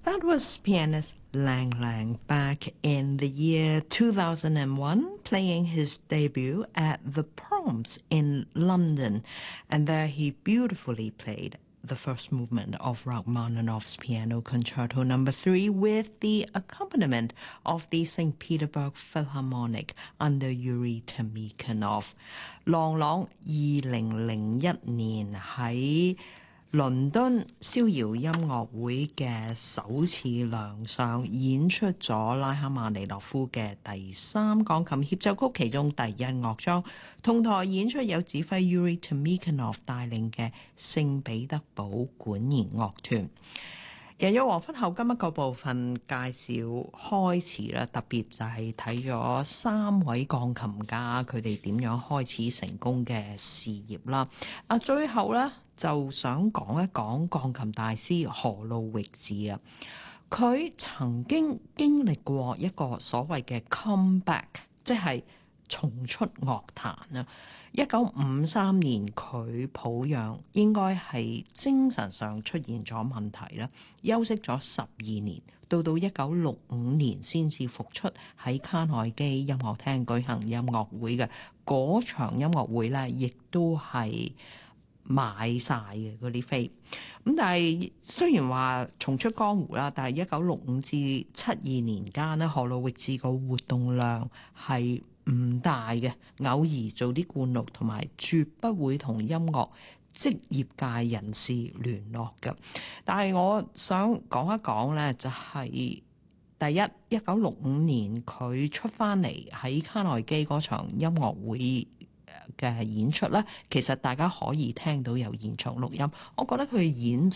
That was pianist Lang Lang back in the year 2001, playing his debut at the Proms in London. And there he beautifully played the first movement of Rachmaninoff's Piano Concerto No. 3 with the accompaniment of the St. Petersburg Philharmonic under Yuri Temikhanov. 郎朗2001年喺倫敦逍遙音樂會嘅首次亮相，演出咗拉赫曼尼諾夫嘅第3鋼琴協奏曲其中第1樂章，同台演出有指揮 Yuri Temikhanov 帶領嘅聖彼得堡管弦樂團。人約黃昏後今一個部分介紹開始啦，特別就係睇咗3位鋼琴家佢哋點樣開始成功嘅事業啦。最後咧就想講一講鋼琴大師何路域治啊，佢曾經歷過一個所謂嘅 comeback， 即係重出樂壇啊。1953年佢抱恙，應該係精神上出現咗問題啦，休息咗12年，到1965年先至復出喺卡內基音樂廳舉行音樂會嘅嗰場音樂會咧，亦都係買晒嘅嗰啲飛。咁但係雖然話重出江湖啦，但係1965至72年間咧，何路域治個活動量係唔大嘅，偶爾做啲灌錄，同埋絕不會同音樂職業界人士聯絡嘅。但係我想講一講咧，就係第一1965年佢出翻嚟喺卡內基嗰場音樂會嘅演出咧，其實大家可以聽到有現場錄音，我覺得佢演